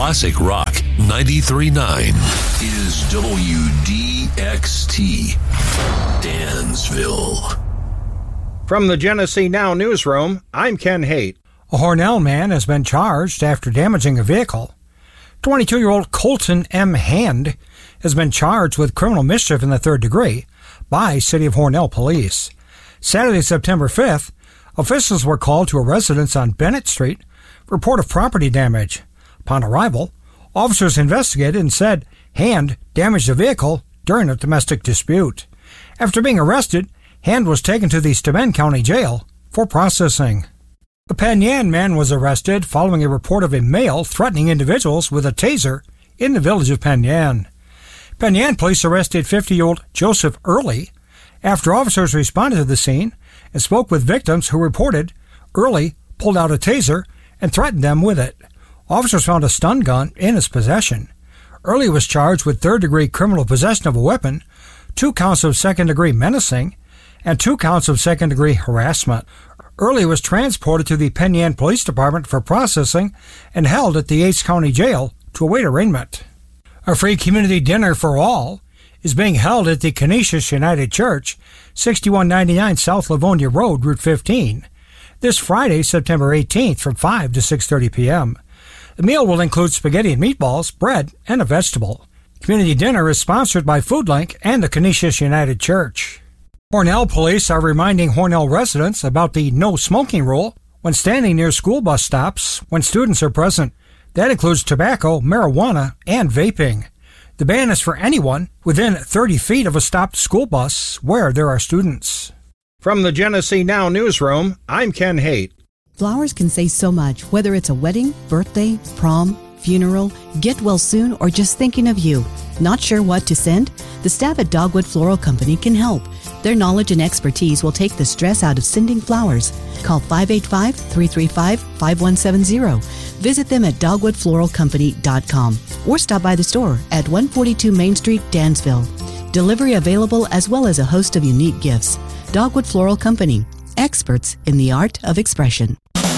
Classic Rock 93.9 is WDXT, Dansville. From the Genesee Now newsroom, I'm Ken Haight. A Hornell man has been charged after damaging a vehicle. 22-year-old Colton M. Hand has been charged with criminal mischief in the third degree by City of Hornell police. Saturday, September 5th, officials were called to a residence on Bennett Street for report of property damage. Upon arrival, officers investigated and said Hand damaged the vehicle during a domestic dispute. After being arrested, Hand was taken to the Steuben County Jail for processing. A Penn Yan man was arrested following a report of a male threatening individuals with a taser in the village of Penn Yan. Penn Yan police arrested 50-year-old Joseph Early after officers responded to the scene and spoke with victims who reported Early pulled out a taser and threatened them with it. Officers found a stun gun in his possession. Early was charged with third-degree criminal possession of a weapon, 2 counts of second-degree menacing, and 2 counts of second-degree harassment. Early was transported to the Penn Yan Police Department for processing and held at the Yates County Jail to await arraignment. A free community dinner for all is being held at the Canisius United Church, 6199 South Livonia Road, Route 15, this Friday, September 18th from 5 to 6:30 p.m. The meal will include spaghetti and meatballs, bread, and a vegetable. Community dinner is sponsored by FoodLink and the Canisius United Church. Hornell police are reminding Hornell residents about the no smoking rule when standing near school bus stops when students are present. That includes tobacco, marijuana, and vaping. The ban is for anyone within 30 feet of a stopped school bus where there are students. From the Genesee Now newsroom, I'm Ken Haight. Flowers can say so much, whether it's a wedding, birthday, prom, funeral, get well soon, or just thinking of you. Not sure what to send? The staff at Dogwood Floral Company can help. Their knowledge and expertise will take the stress out of sending flowers. Call 585-335-5170. Visit them at dogwoodfloralcompany.com or stop by the store at 142 Main Street, Dansville. Delivery available as well as a host of unique gifts. Dogwood Floral Company, experts in the art of expression.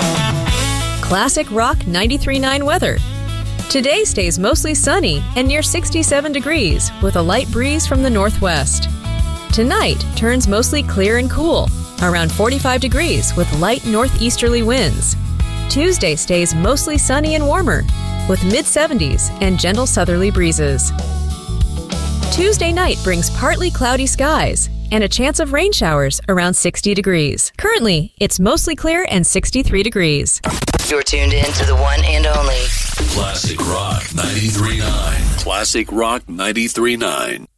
Classic Rock 93.9 weather. Today stays mostly sunny and near 67 degrees with a light breeze from the northwest. Tonight turns mostly clear and cool, around 45 degrees with light northeasterly winds. Tuesday stays mostly sunny and warmer with mid-70s and gentle southerly breezes. Tuesday night brings partly cloudy skies and a chance of rain showers around 60 degrees. Currently, it's mostly clear and 63 degrees. You're tuned in to the one and only Classic Rock 93.9. Classic Rock 93.9.